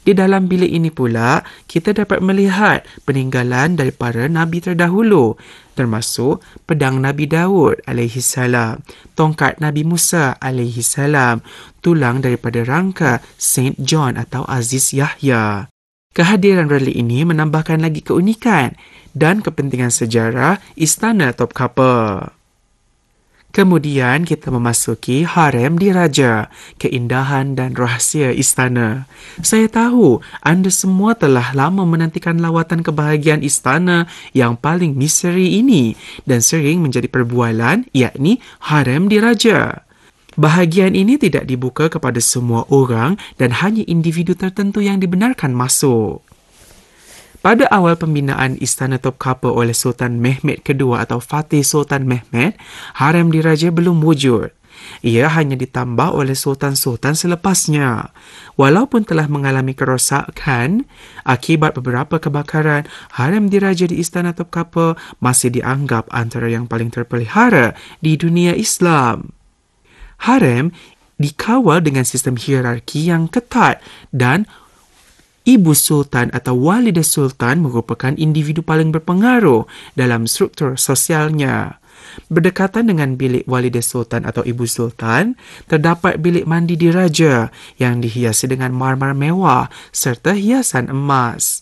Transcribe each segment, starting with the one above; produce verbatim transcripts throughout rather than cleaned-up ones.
Di dalam bilik ini pula, kita dapat melihat peninggalan dari para Nabi terdahulu, termasuk pedang Nabi Daud alaihi salam, tongkat Nabi Musa alaihi salam, tulang daripada rangka Saint John atau Aziz Yahya. Kehadiran relik ini menambahkan lagi keunikan dan kepentingan sejarah Istana Topkapi. Kemudian kita memasuki harem diraja, keindahan dan rahsia istana. Saya tahu anda semua telah lama menantikan lawatan kebahagiaan istana yang paling misteri ini dan sering menjadi perbualan, yakni harem diraja. Bahagian ini tidak dibuka kepada semua orang dan hanya individu tertentu yang dibenarkan masuk. Pada awal pembinaan Istana Topkapi oleh Sultan Mehmed kedua atau Fatih Sultan Mehmed, harem diraja belum wujud. Ia hanya ditambah oleh sultan-sultan selepasnya. Walaupun telah mengalami kerosakan akibat beberapa kebakaran, harem diraja di Istana Topkapi masih dianggap antara yang paling terpelihara di dunia Islam. Harem dikawal dengan sistem hierarki yang ketat dan Ibu Sultan atau Walidah Sultan merupakan individu paling berpengaruh dalam struktur sosialnya. Berdekatan dengan bilik Walidah Sultan atau Ibu Sultan, terdapat bilik mandi diraja yang dihiasi dengan marmar mewah serta hiasan emas.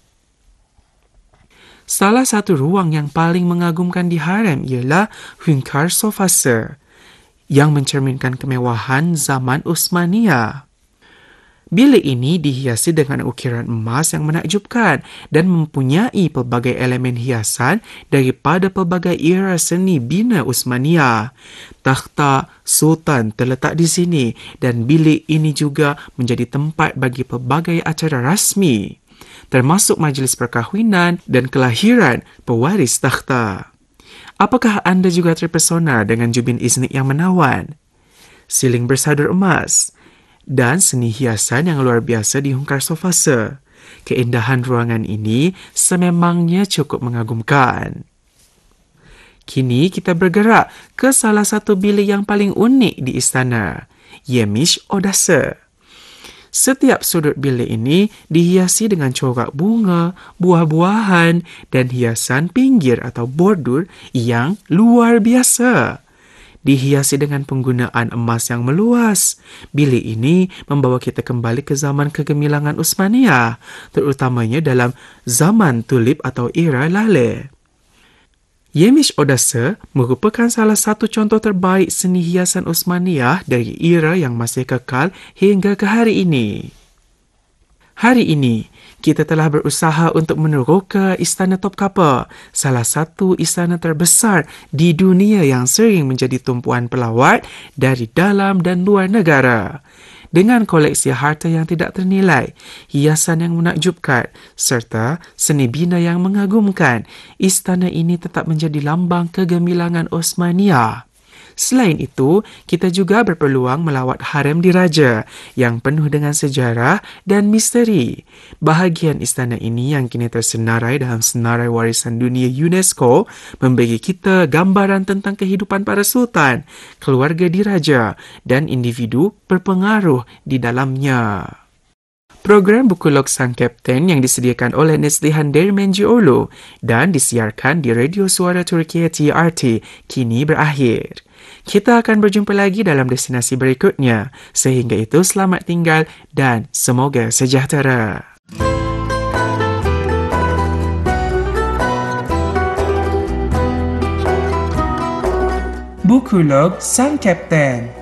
Salah satu ruang yang paling mengagumkan di harem ialah Hünkar Sofası, yang mencerminkan kemewahan zaman Utsmaniyah. Bilik ini dihiasi dengan ukiran emas yang menakjubkan dan mempunyai pelbagai elemen hiasan daripada pelbagai era seni bina Utsmaniyah. Takhta Sultan terletak di sini dan bilik ini juga menjadi tempat bagi pelbagai acara rasmi, termasuk majlis perkahwinan dan kelahiran pewaris takhta. Apakah anda juga terpesona dengan jubin iznik yang menawan, siling bersadur emas, dan seni hiasan yang luar biasa di Hünkar Sofası? Keindahan ruangan ini sememangnya cukup mengagumkan. Kini kita bergerak ke salah satu bilik yang paling unik di istana, Yemiş Odası. Setiap sudut bilik ini dihiasi dengan corak bunga, buah-buahan dan hiasan pinggir atau bordur yang luar biasa. Dihiasi dengan penggunaan emas yang meluas. Bilik ini membawa kita kembali ke zaman kegemilangan Utsmaniyah, terutamanya dalam zaman tulip atau era Lale. Yemiş Odası merupakan salah satu contoh terbaik seni hiasan Utsmaniyah dari era yang masih kekal hingga ke hari ini. Hari ini, kita telah berusaha untuk meneroka Istana Topkapi, salah satu istana terbesar di dunia yang sering menjadi tumpuan pelawat dari dalam dan luar negara. Dengan koleksi harta yang tidak ternilai, hiasan yang menakjubkan, serta seni bina yang mengagumkan, istana ini tetap menjadi lambang kegemilangan Utsmaniyah. Selain itu, kita juga berpeluang melawat harem diraja yang penuh dengan sejarah dan misteri. Bahagian istana ini yang kini tersenarai dalam senarai warisan dunia UNESCO memberi kita gambaran tentang kehidupan para sultan, keluarga diraja dan individu berpengaruh di dalamnya. Program Bukulog Sang Kapten yang disediakan oleh Neslihan Dermencioğlu dan disiarkan di Radio Suara Turkiye T R T kini berakhir. Kita akan berjumpa lagi dalam destinasi berikutnya. Sehingga itu, selamat tinggal dan semoga sejahtera. Bukulog Sang Kapten.